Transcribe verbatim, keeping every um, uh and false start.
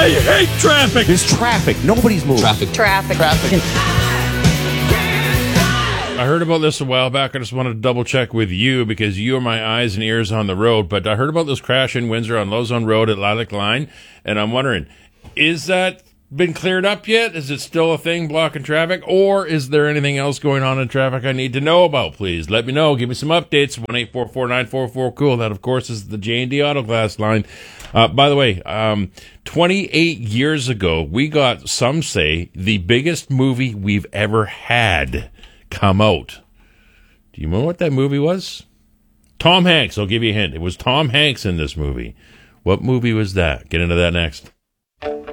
I hate traffic. There's traffic. Nobody's moving. Traffic. Traffic. Traffic. I heard about this a while back. I just wanted to double check with you because you are my eyes and ears on the road. But I heard about this crash in Windsor on Lozone Road at Lilac Line, and I'm wondering, is that been cleared up yet? Is it still a thing blocking traffic, or is there anything else going on in traffic I need to know about? Please let me know. Give me some updates. one eight four four nine four four cool. That, of course, is the J and D Auto Glass line. Uh, by the way, um, twenty-eight years ago, we got, some say, the biggest movie we've ever had come out. Do you know what that movie was? Tom Hanks. I'll give you a hint. It was Tom Hanks in this movie. What movie was that? Get into that next.